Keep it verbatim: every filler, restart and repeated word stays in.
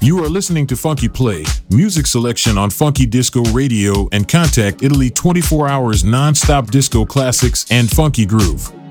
You are listening to Funky Play, music selection on Funky Disco Radio and Contact Italy, twenty-four hours non-stop disco classics and funky groove.